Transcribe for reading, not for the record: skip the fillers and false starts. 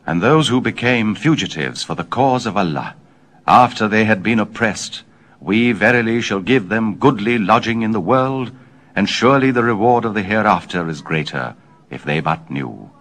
And those who became fugitives for the cause of Allah, after they had been oppressed, we verily shall give them goodly lodging in the world, and surely the reward of the hereafter is greater, if they but knew.